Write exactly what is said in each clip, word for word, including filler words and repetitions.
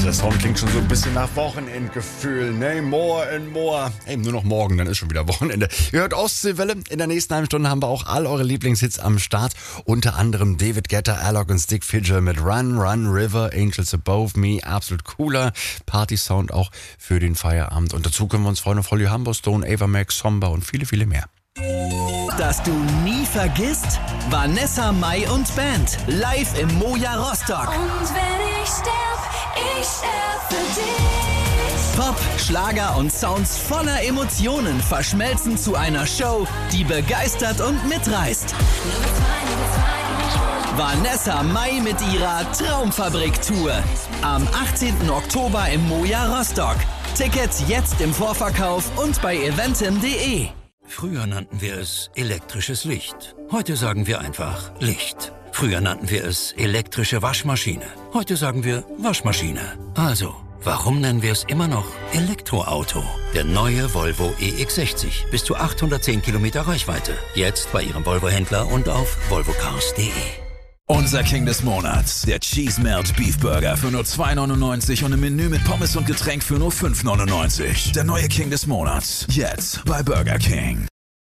Dieser Song klingt schon so ein bisschen nach Wochenendgefühl, ne? More and more. Hey, nur noch morgen, dann ist schon wieder Wochenende. Ihr hört Ostseewelle. In der nächsten halben Stunde haben wir auch all eure Lieblingshits am Start. Unter anderem David Guetta, Alok und Stick Figure mit Run, Run, River, Angels Above Me. Absolut cooler Party-Sound auch für den Feierabend. Und dazu können wir uns freuen auf Holly Humberstone, Ava Max, Somba und viele, viele mehr. Dass du nie vergisst, Vanessa Mai und Band live im Moja Rostock. Und wenn ich sterb, ich sterb für dich. Pop, Schlager und Sounds voller Emotionen verschmelzen zu einer Show, die begeistert und mitreißt. Vanessa Mai mit ihrer Traumfabrik-Tour. Am achtzehnten Oktober im Moja Rostock. Tickets jetzt im Vorverkauf und bei eventim punkt de. Früher nannten wir es elektrisches Licht. Heute sagen wir einfach Licht. Früher nannten wir es elektrische Waschmaschine. Heute sagen wir Waschmaschine. Also, warum nennen wir es immer noch Elektroauto? Der neue Volvo E X sechzig. Bis zu achthundertzehn Kilometer Reichweite. Jetzt bei Ihrem Volvo-Händler und auf volvo cars punkt de. Unser King des Monats, der Cheese Melt Beef Burger für nur zwei neunundneunzig und ein Menü mit Pommes und Getränk für nur fünf neunundneunzig. Der neue King des Monats, jetzt bei Burger King.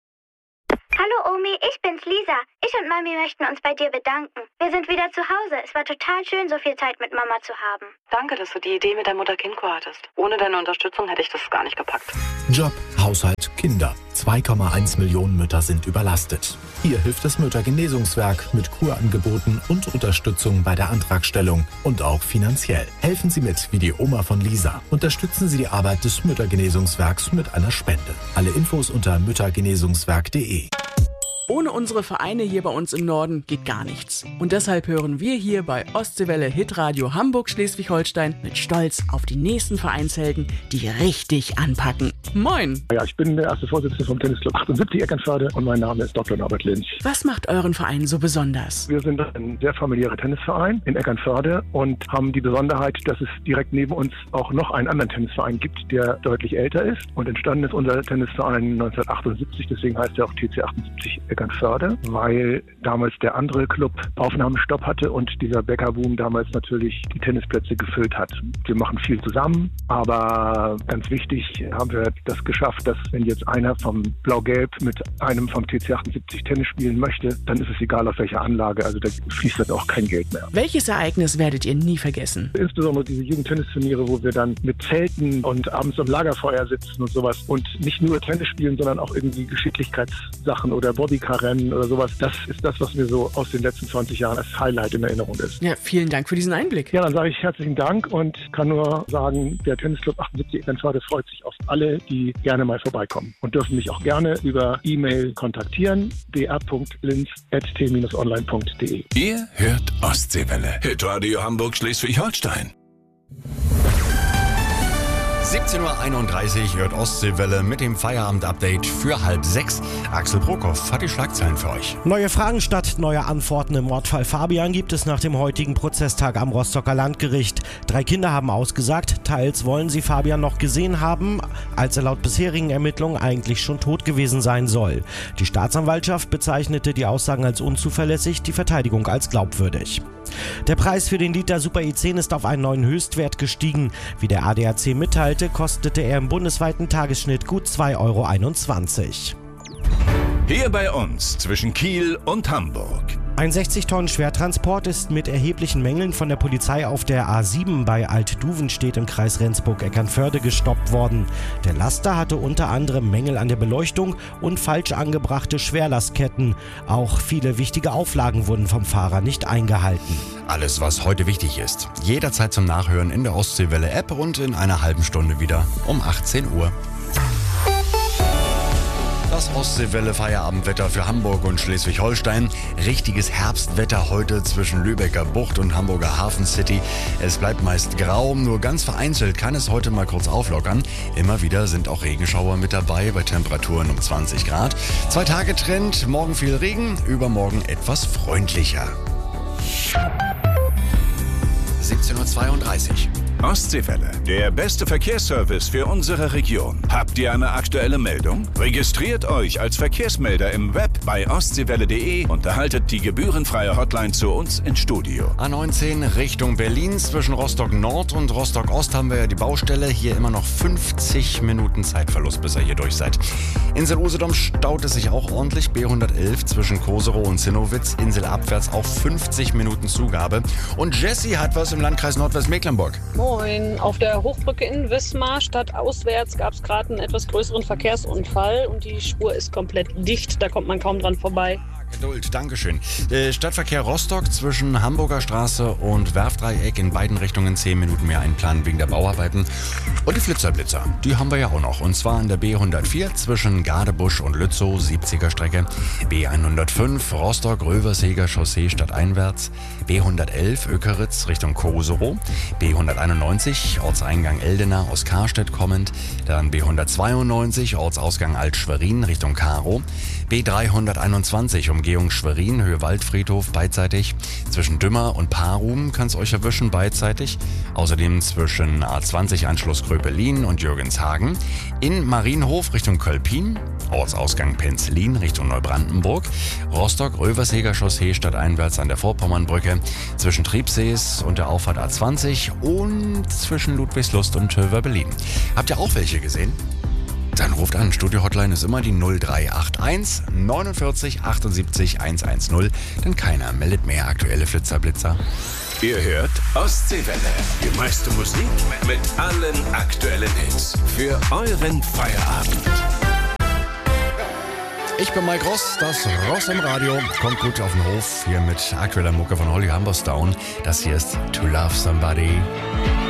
Hallo Omi, ich bin's Lisa. Ich und Mami möchten uns bei dir bedanken. Wir sind wieder zu Hause. Es war total schön, so viel Zeit mit Mama zu haben. Danke, dass du die Idee mit der Mutter-Kind-Kur hattest. Ohne deine Unterstützung hätte ich das gar nicht gepackt. Job, Haushalt, Kinder. zwei Komma eins Millionen Mütter sind überlastet. Hier hilft das Müttergenesungswerk mit Kurangeboten und Unterstützung bei der Antragstellung und auch finanziell. Helfen Sie mit, wie die Oma von Lisa. Unterstützen Sie die Arbeit des Müttergenesungswerks mit einer Spende. Alle Infos unter müttergenesungswerk punkt de. Ohne unsere Vereine hier bei uns im Norden geht gar nichts. Und deshalb hören wir hier bei Ostseewelle Hitradio Hamburg-Schleswig-Holstein mit Stolz auf die nächsten Vereinshelden, die richtig anpacken. Moin! Ja, ich bin der erste Vorsitzende vom Tennisclub achtundsiebzig Eckernförde und mein Name ist Doktor Norbert Linz. Was macht euren Verein so besonders? Wir sind ein sehr familiärer Tennisverein in Eckernförde und haben die Besonderheit, dass es direkt neben uns auch noch einen anderen Tennisverein gibt, der deutlich älter ist. Und entstanden ist unser Tennisverein neunzehnhundertachtundsiebzig, deswegen heißt er auch T C achtundsiebzig Eckernförde, weil damals der andere Club Aufnahmestopp hatte und dieser Bäckerboom damals natürlich die Tennisplätze gefüllt hat. Wir machen viel zusammen, aber ganz wichtig haben wir das geschafft, dass wenn jetzt einer vom Blau-Gelb mit einem vom T C achtundsiebzig Tennis spielen möchte, dann ist es egal auf welcher Anlage, also da fließt dann auch kein Geld mehr. Welches Ereignis werdet ihr nie vergessen? Insbesondere diese Jugendtennisturniere, wo wir dann mit Zelten und abends am Lagerfeuer sitzen und sowas und nicht nur Tennis spielen, sondern auch irgendwie Geschicklichkeitssachen oder Bobbycar Rennen oder sowas. Das ist das, was mir so aus den letzten zwanzig Jahren als Highlight in Erinnerung ist. Ja, vielen Dank für diesen Einblick. Ja, dann sage ich herzlichen Dank und kann nur sagen, der Tennisclub achtundsiebzig Eckernförde freut sich auf alle, die gerne mal vorbeikommen und dürfen mich auch gerne über E-Mail kontaktieren, d r punkt linz at t dash online punkt de. Ihr hört Ostseewelle. Hitradio Hamburg-Schleswig-Holstein. siebzehn Uhr einunddreißig hört Ostseewelle mit dem Feierabend-Update für halb sechs. Axel Brokoff hat die Schlagzeilen für euch. Neue Fragen statt neuer Antworten im Mordfall Fabian gibt es nach dem heutigen Prozesstag am Rostocker Landgericht. Drei Kinder haben ausgesagt, teils wollen sie Fabian noch gesehen haben, als er laut bisherigen Ermittlungen eigentlich schon tot gewesen sein soll. Die Staatsanwaltschaft bezeichnete die Aussagen als unzuverlässig, die Verteidigung als glaubwürdig. Der Preis für den Liter Super E zehn ist auf einen neuen Höchstwert gestiegen. Wie der A D A C mitteilte, kostete er im bundesweiten Tagesschnitt gut zwei Euro einundzwanzig. Hier bei uns zwischen Kiel und Hamburg. Ein sechzig Tonnen Schwertransport ist mit erheblichen Mängeln von der Polizei auf der A sieben bei Alt-Duvenstedt im Kreis Rendsburg-Eckernförde gestoppt worden. Der Laster hatte unter anderem Mängel an der Beleuchtung und falsch angebrachte Schwerlastketten. Auch viele wichtige Auflagen wurden vom Fahrer nicht eingehalten. Alles, was heute wichtig ist. Jederzeit zum Nachhören in der Ostseewelle-App und in einer halben Stunde wieder um achtzehn Uhr. Das Ostseewelle-Feierabendwetter für Hamburg und Schleswig-Holstein. Richtiges Herbstwetter heute zwischen Lübecker Bucht und Hamburger Hafen City. Es bleibt meist grau, nur ganz vereinzelt kann es heute mal kurz auflockern. Immer wieder sind auch Regenschauer mit dabei bei Temperaturen um zwanzig Grad. Zwei Tage Trend, morgen viel Regen, übermorgen etwas freundlicher. siebzehn Uhr zweiunddreißig. Ostseewelle, der beste Verkehrsservice für unsere Region. Habt ihr eine aktuelle Meldung? Registriert euch als Verkehrsmelder im Web bei ostseewelle punkt de und erhaltet die gebührenfreie Hotline zu uns ins Studio. A neunzehn Richtung Berlin. Zwischen Rostock Nord und Rostock Ost haben wir ja die Baustelle. Hier immer noch fünfzig Minuten Zeitverlust, bis ihr hier durch seid. Insel Usedom staut es sich auch ordentlich. B hundertelf zwischen Koserow und Zinnowitz. Inselabwärts auch fünfzig Minuten Zugabe. Und Jessie hat was im Landkreis Nordwestmecklenburg. Moin. Auf der Hochbrücke in Wismar stadtauswärts gab es gerade einen etwas größeren Verkehrsunfall und die Spur ist komplett dicht. Da kommt man kaum dran vorbei. Geduld, Dankeschön. Äh, Stadtverkehr Rostock zwischen Hamburger Straße und Werfdreieck in beiden Richtungen zehn Minuten mehr einplanen wegen der Bauarbeiten. Und die Flitzerblitzer, die haben wir ja auch noch. Und zwar an der B hundertvier zwischen Gadebusch und Lützow, siebziger Strecke. B hundertfünf Rostock-Röverseger Chaussee stadteinwärts. B hundertelf Ökeritz Richtung Koserow. B hunderteinundneunzig Ortseingang Eldena aus Karstedt kommend. Dann B hundertzweiundneunzig Ortsausgang Alt-Schwerin Richtung Karow. B dreihunderteinundzwanzig Umgehung Schwerin, Höhe Waldfriedhof beidseitig. Zwischen Dümmer und Parum kann es euch erwischen beidseitig. Außerdem zwischen A zwanzig Anschluss Gröpelin und Jürgenshagen. In Marienhof Richtung Kölpin. Ortsausgang Penzlin Richtung Neubrandenburg. Rostock-Röverseger Chaussee stadteinwärts an der Vorpommernbrücke. Zwischen Triebsees und der Auffahrt A zwanzig und zwischen Ludwigslust und Wörbelin. Habt ihr auch welche gesehen? Dann ruft an. Studio-Hotline ist immer die null drei acht eins neunundvierzig achtundsiebzig hundertzehn. Denn keiner meldet mehr aktuelle Flitzerblitzer. Ihr hört Ostseewelle. Die meiste Musik mit allen aktuellen Hits. Für euren Feierabend. Ich bin Mike Ross, das Ross im Radio. Kommt gut auf den Hof hier mit aktueller Mucke von Holly Humberstone. Das hier ist To Love Somebody.